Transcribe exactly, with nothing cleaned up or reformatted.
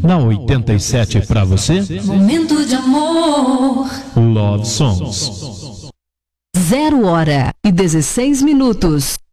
Na oitenta e sete pra você, Momento de amor. Love Songs. Zero hora e dezesseis minutos.